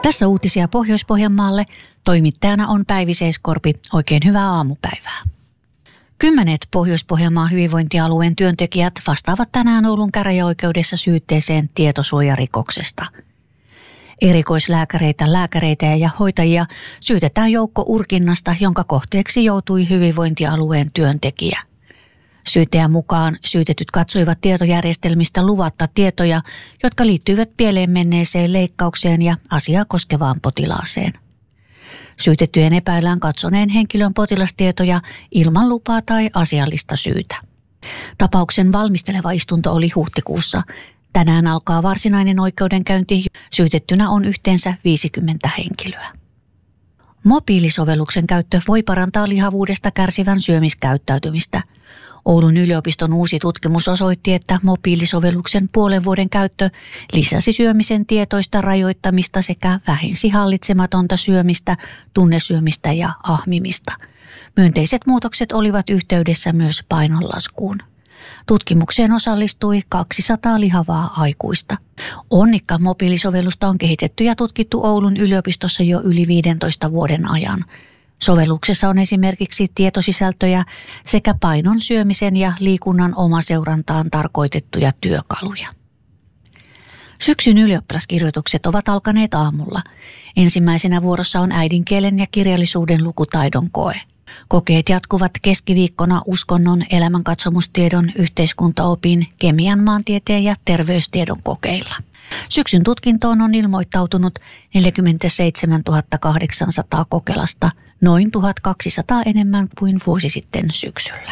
Tässä uutisia Pohjois-Pohjanmaalle. Toimittajana on Päivi Seiskorpi. Oikein hyvää aamupäivää. 10 Pohjois-Pohjanmaan hyvinvointialueen työntekijät vastaavat tänään Oulun käräjäoikeudessa syytteeseen tietosuojarikoksesta. Erikoislääkäreitä, lääkäreitä ja hoitajia syytetään joukkourkinnasta, jonka kohteeksi joutui hyvinvointialueen työntekijä. Syyttäjän mukaan syytetyt katsoivat tietojärjestelmistä luvatta tietoja, jotka liittyivät pieleen menneeseen leikkaukseen ja asiaa koskevaan potilaaseen. Syytettyjen epäillään katsoneen henkilön potilastietoja ilman lupaa tai asiallista syytä. Tapauksen valmisteleva istunto oli huhtikuussa. Tänään alkaa varsinainen oikeudenkäynti. Syytettynä on yhteensä 50 henkilöä. Mobiilisovelluksen käyttö voi parantaa lihavuudesta kärsivän syömiskäyttäytymistä. Oulun yliopiston uusi tutkimus osoitti, että mobiilisovelluksen puolen vuoden käyttö lisäsi syömisen tietoista rajoittamista sekä vähensi hallitsematonta syömistä, tunnesyömistä ja ahmimista. Myönteiset muutokset olivat yhteydessä myös painonlaskuun. Tutkimukseen osallistui 200 lihavaa aikuista. Onnikka mobiilisovellusta on kehitetty ja tutkittu Oulun yliopistossa jo yli 15 vuoden ajan. Sovelluksessa on esimerkiksi tietosisältöjä sekä painon syömisen ja liikunnan omaseurantaan tarkoitettuja työkaluja. Syksyn ylioppilaskirjoitukset ovat alkaneet aamulla. Ensimmäisenä vuorossa on äidinkielen ja kirjallisuuden lukutaidon koe. Kokeet jatkuvat keskiviikkona uskonnon, elämänkatsomustiedon, yhteiskuntaopin, kemian, maantieteen ja terveystiedon kokeilla. Syksyn tutkintoon on ilmoittautunut 47 800 kokelasta, noin 1200 enemmän kuin vuosi sitten syksyllä.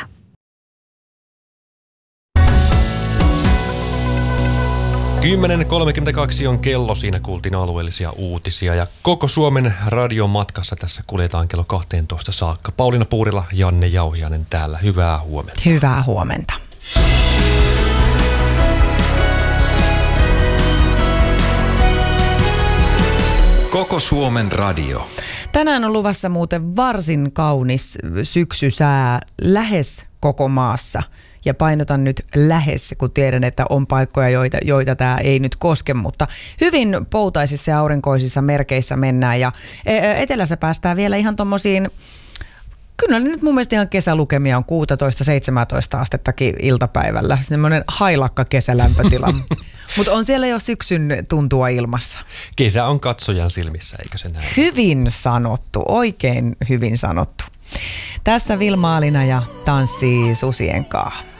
Kymmenen 32 on kello, siinä kuultiin alueellisia uutisia ja koko Suomen radion matkassa tässä kuljetaan kello 12 saakka. Pauliina Puurila, Janne Jauhiainen täällä. Hyvää huomenta. Hyvää huomenta. Koko Suomen radio. Tänään on luvassa muuten varsin kaunis syksysää lähes koko maassa. Ja painotan nyt lähes, kun tiedän, että on paikkoja, joita tämä ei nyt koske, mutta hyvin poutaisissa ja aurinkoisissa merkeissä mennään. Ja etelässä päästään vielä ihan tommosiin, kyllä nyt mun mielestä ihan kesälukemia on 16-17 astettakin iltapäivällä. Semmoinen hailakka kesälämpötila. Mutta on siellä jo syksyn tuntua ilmassa. Kesä on katsojan silmissä, eikö se näin? Hyvin sanottu, oikein hyvin sanottu. Tässä Vilma Alina ja tanssii susien kaa.